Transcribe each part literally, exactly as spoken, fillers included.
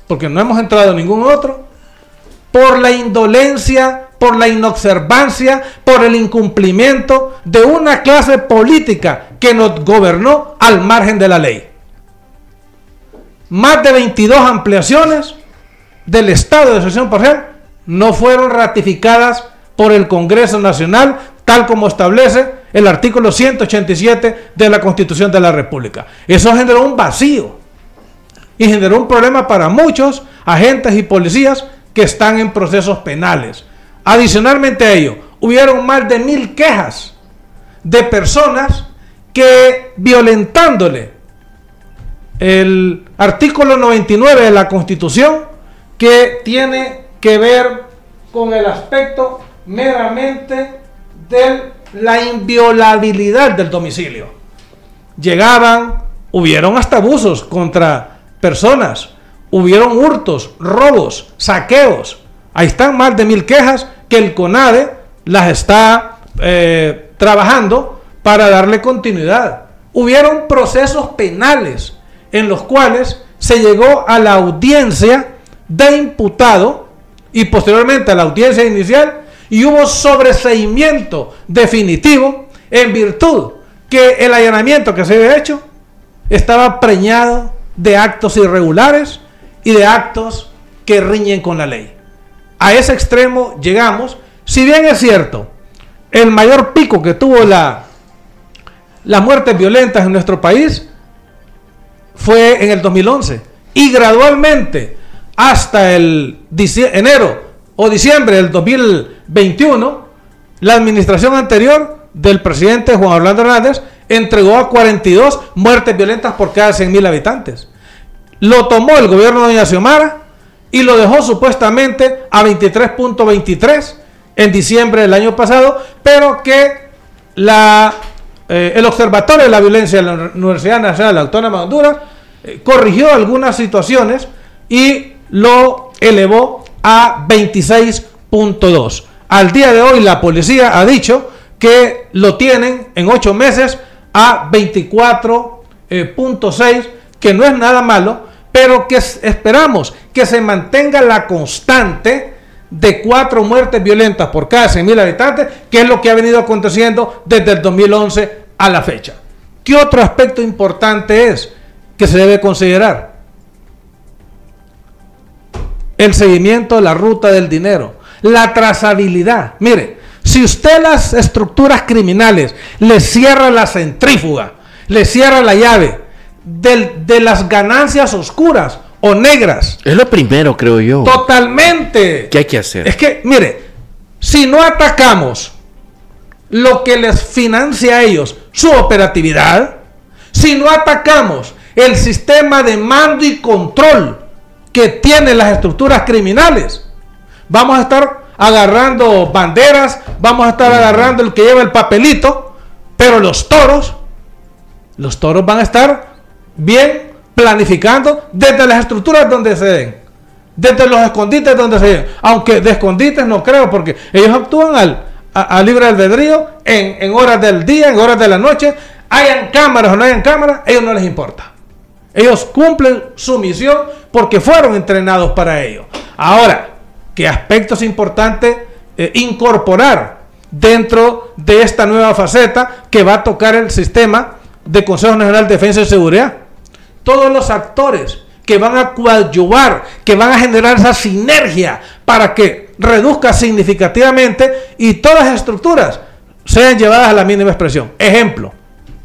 porque no hemos entrado en ningún otro, por la indolencia, por la inobservancia, por el incumplimiento de una clase política que nos gobernó al margen de la ley. Más de veintidós ampliaciones del estado de excepción parcial no fueron ratificadas por el Congreso Nacional, tal como establece el artículo ciento ochenta y siete de la Constitución de la República. Eso generó un vacío y generó un problema para muchos agentes y policías que están en procesos penales. Adicionalmente a ello, hubieron más de mil quejas de personas que, violentándole el artículo noventa y nueve de la Constitución, que tiene que ver con el aspecto meramente de la inviolabilidad del domicilio. Llegaban, hubieron hasta abusos contra personas, hubieron hurtos, robos, saqueos. Ahí están más de mil quejas que el CONADE las está eh, trabajando para darle continuidad. Hubieron procesos penales en los cuales se llegó a la audiencia de imputado y posteriormente a la audiencia inicial, y hubo sobreseimiento definitivo en virtud que el allanamiento que se había hecho estaba preñado de actos irregulares y de actos que riñen con la ley. A ese extremo llegamos. Si bien es cierto, el mayor pico que tuvo la, las muertes violentas en nuestro país fue en el dos mil once, y gradualmente hasta el enero o diciembre del dos mil veintiuno, la administración anterior del presidente Juan Orlando Hernández entregó a cuarenta y dos muertes violentas por cada cien mil habitantes. Lo tomó el gobierno de doña Xiomara y lo dejó supuestamente a veintitrés punto veintitrés en diciembre del año pasado, pero que la, eh, el Observatorio de la Violencia de la Universidad Nacional Autónoma de Honduras eh, corrigió algunas situaciones y lo elevó a veintiséis punto dos. Al día de hoy la policía ha dicho que lo tienen en ocho meses a veinticuatro punto seis, que no es nada malo, pero que esperamos que se mantenga la constante de cuatro muertes violentas por cada cien mil habitantes, que es lo que ha venido aconteciendo desde el dos mil once a la fecha. ¿Qué otro aspecto importante es que se debe considerar? El seguimiento de la ruta del dinero, la trazabilidad. Mire, si usted las estructuras criminales le cierra la centrífuga, le cierra la llave de, de las ganancias oscuras o negras. Es lo primero, creo yo. Totalmente. ¿Qué hay que hacer? Es que, mire, si no atacamos lo que les financia a ellos su operatividad, si no atacamos el sistema de mando y control que tienen las estructuras criminales, vamos a estar agarrando banderas, vamos a estar agarrando el que lleva el papelito, pero los toros, los toros van a estar bien planificando desde las estructuras donde se den, desde los escondites donde se den, aunque de escondites no creo, porque ellos actúan al, a, a libre albedrío, en, en horas del día, en horas de la noche, hayan cámaras o no hayan cámaras, a ellos no les importa. Ellos cumplen su misión porque fueron entrenados para ello. Ahora, ¿qué aspectos importantes eh, incorporar dentro de esta nueva faceta que va a tocar el sistema de Consejo Nacional de Defensa y Seguridad? Todos los actores que van a coadyuvar, que van a generar esa sinergia para que reduzca significativamente y todas las estructuras sean llevadas a la mínima expresión. Ejemplo,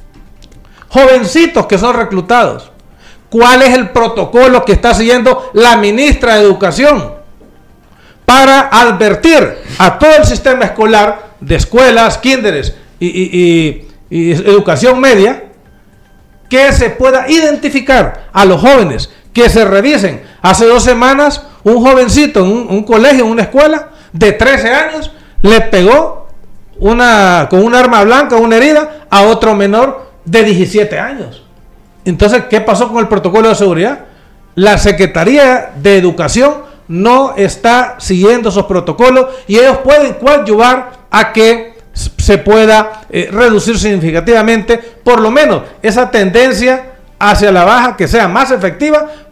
jovencitos que son reclutados. ¿Cuál es el protocolo que está siguiendo la ministra de Educación para advertir a todo el sistema escolar de escuelas, kinderes y, y, y, y educación media, que se pueda identificar a los jóvenes, que se revisen? Hace dos semanas un jovencito en un, un colegio, en una escuela de trece años, le pegó una, con un arma blanca, una herida, a otro menor de diecisiete años. Entonces, ¿qué pasó con el protocolo de seguridad? La Secretaría de Educación no está siguiendo esos protocolos y ellos pueden coadyuvar a que se pueda eh, reducir significativamente, por lo menos, esa tendencia hacia la baja, que sea más efectiva